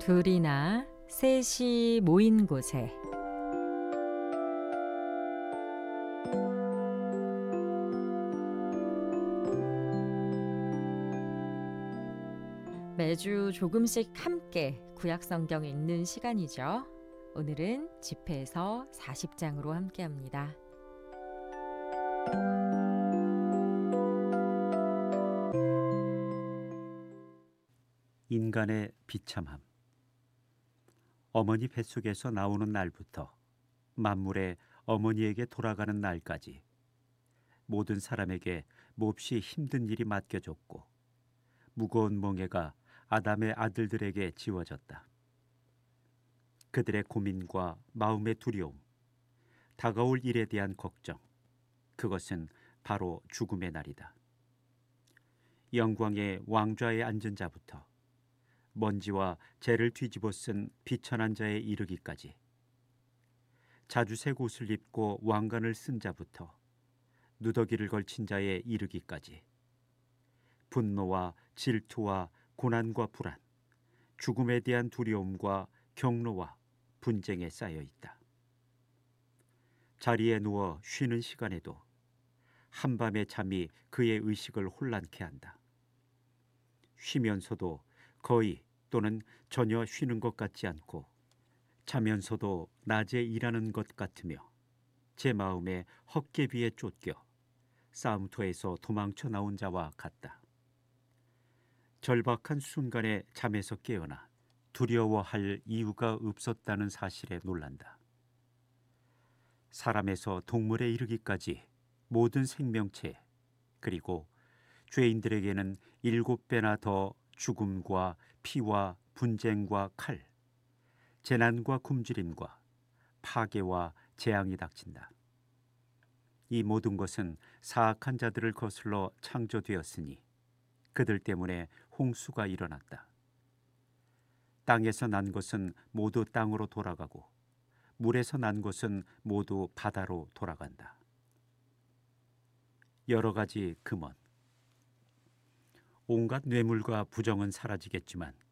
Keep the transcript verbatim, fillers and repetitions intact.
둘이나 셋이 모인 곳에 매주 조금씩 함께 구약 성경 읽는 시간이죠. 오늘은 집회에서 사십 장으로 함께합니다. 인간의 비참함. 어머니 뱃속에서 나오는 날부터 만물의 어머니에게 돌아가는 날까지 모든 사람에게 몹시 힘든 일이 맡겨졌고 무거운 멍에가 아담의 아들들에게 지워졌다. 그들의 고민과 마음의 두려움, 다가올 일에 대한 걱정, 그것은 바로 죽음의 날이다. 영광의 왕좌에 앉은 자부터 먼지와 재를 뒤집어 쓴 비천한 자에 이르기까지, 자주색 옷을 입고 왕관을 쓴 자부터 누더기를 걸친 자에 이르기까지, 분노와 질투와 고난과 불안, 죽음에 대한 두려움과 경로와 분쟁에 쌓여 있다. 자리에 누워 쉬는 시간에도 한밤의 잠이 그의 의식을 혼란케 한다. 쉬면서도 거의 또는 전혀 쉬는 것 같지 않고 자면서도 낮에 일하는 것 같으며 제 마음에 헛개비에 쫓겨 싸움터에서 도망쳐 나온 자와 같다. 절박한 순간에 잠에서 깨어나 두려워할 이유가 없었다는 사실에 놀란다. 사람에서 동물에 이르기까지 모든 생명체, 그리고 죄인들에게는 일곱 배나 더 죽음과 피와 분쟁과 칼, 재난과 굶주림과 파괴와 재앙이 닥친다. 이 모든 것은 사악한 자들을 거슬러 창조되었으니 그들 때문에 홍수가 일어났다. 땅에서 난 것은 모두 땅으로 돌아가고 물에서 난 것은 모두 바다로 돌아간다. 여러 가지 금원. 온갖 뇌물과 부정은 사라지겠지만